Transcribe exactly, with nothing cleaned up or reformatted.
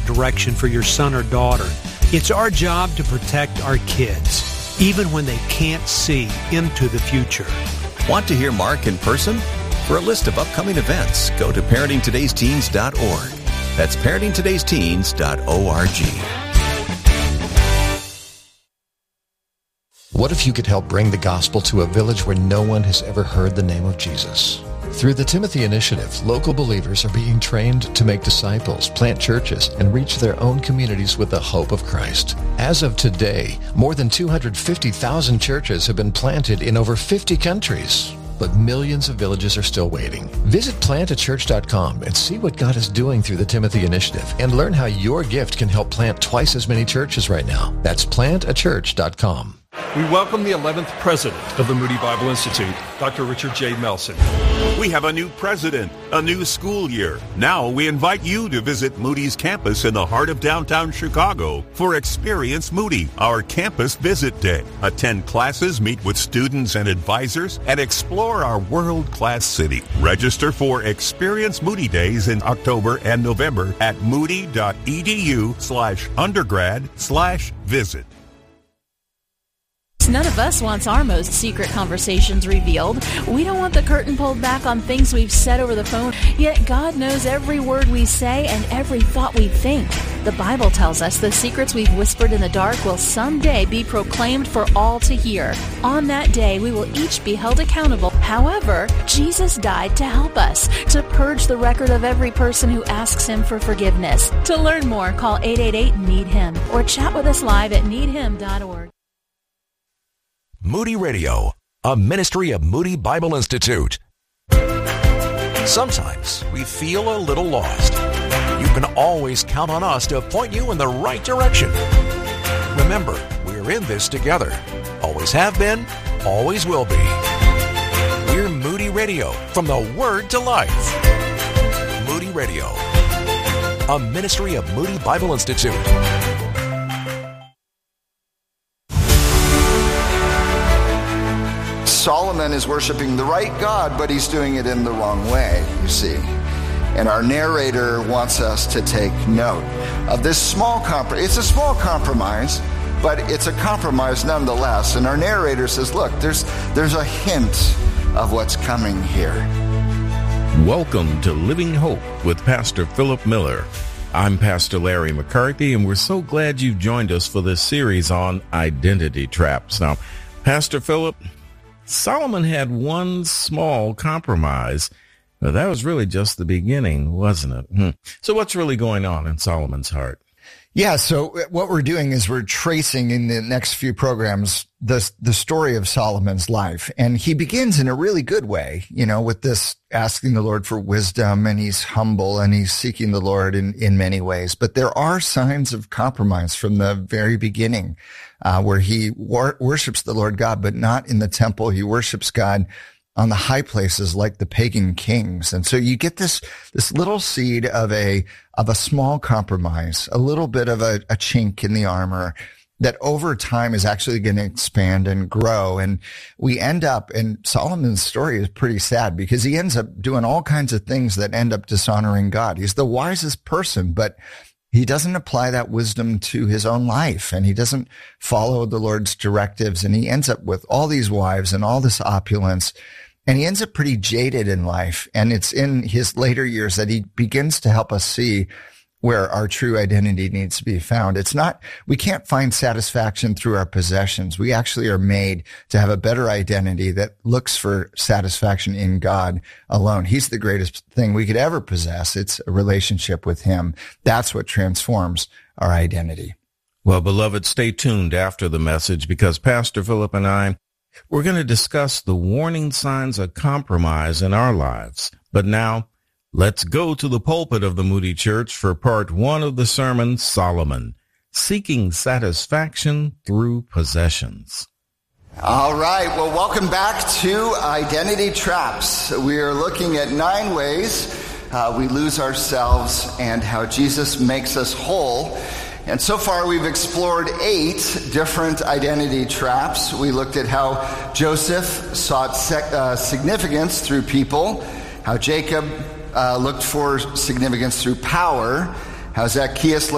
direction for your son or daughter. It's our job to protect our kids, even when they can't see into the future. Want to hear Mark in person? For a list of upcoming events, go to parenting todays teens dot org. That's parenting todays teens dot org. What if you could help bring the gospel to a village where no one has ever heard the name of Jesus? Through the Timothy Initiative, local believers are being trained to make disciples, plant churches, and reach their own communities with the hope of Christ. As of today, more than two hundred fifty thousand churches have been planted in over fifty countries. But millions of villages are still waiting. Visit plant a church dot com and see what God is doing through the Timothy Initiative and learn how your gift can help plant twice as many churches right now. That's plant a church dot com. We welcome the eleventh president of the Moody Bible Institute, Doctor Richard J. Melson. We have a new president, a new school year. Now we invite you to visit Moody's campus in the heart of downtown Chicago for Experience Moody, our campus visit day. Attend classes, meet with students and advisors, and explore our world-class city. Register for Experience Moody Days in October and November at moody.edu slash undergrad slash visit. None of us wants our most secret conversations revealed. We don't want the curtain pulled back on things we've said over the phone, yet God knows every word we say and every thought we think. The Bible tells us the secrets we've whispered in the dark will someday be proclaimed for all to hear. On that day, we will each be held accountable. However, Jesus died to help us, to purge the record of every person who asks Him for forgiveness. To learn more, call eight eight eight, need him or chat with us live at need him dot org. Moody Radio, a ministry of Moody Bible Institute. Sometimes we feel a little lost. You can always count on us to point you in the right direction. Remember, we're in this together. Always have been, always will be. We're Moody Radio, from the Word to Life. Moody Radio, a ministry of Moody Bible Institute. Solomon is worshiping the right God, but he's doing it in the wrong way, you see. And our narrator wants us to take note of this small compromise. It's a small compromise, but it's a compromise nonetheless. And our narrator says, look, there's there's a hint of what's coming here. Welcome to Living Hope with Pastor Philip Miller. I'm Pastor Larry McCarthy, and we're so glad you've joined us for this series on identity traps. Now, Pastor Philip, Solomon had one small compromise. Now, that was really just the beginning, wasn't it? Hmm. So what's really going on in Solomon's heart? Yeah, so what we're doing is we're tracing in the next few programs the, the story of Solomon's life. And he begins in a really good way, you know, with this asking the Lord for wisdom, and he's humble and he's seeking the Lord in, in many ways. But there are signs of compromise from the very beginning. Uh, where he wor- worships the Lord God, but not in the temple. He worships God on the high places like the pagan kings. And so you get this, this little seed of a, of a small compromise, a little bit of a, a chink in the armor that over time is actually going to expand and grow. And we end up, and Solomon's story is pretty sad because he ends up doing all kinds of things that end up dishonoring God. He's the wisest person, but he doesn't apply that wisdom to his own life, and he doesn't follow the Lord's directives, and he ends up with all these wives and all this opulence, and he ends up pretty jaded in life. And it's in his later years that he begins to help us see where our true identity needs to be found. It's not, we can't find satisfaction through our possessions. We actually are made to have a better identity that looks for satisfaction in God alone. He's the greatest thing we could ever possess. It's a relationship with Him. That's what transforms our identity. Well, beloved, stay tuned after the message, because Pastor Philip and I, we're going to discuss the warning signs of compromise in our lives. But now, let's go to the pulpit of the Moody Church for part one of the sermon, Solomon, Seeking Satisfaction Through Possessions. All right, well, welcome back to Identity Traps. We are looking at nine ways uh, we lose ourselves and how Jesus makes us whole. And so far, we've explored eight different identity traps. We looked at how Joseph sought sec- uh, significance through people, how Jacob Uh, looked for significance through power, how Zacchaeus